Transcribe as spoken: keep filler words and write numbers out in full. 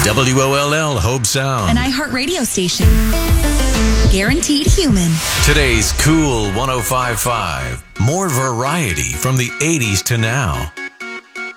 W O L L Hope Sound. An iHeartRadio station. Guaranteed human. Today's Cool one oh five point five. More variety from the eighties to now.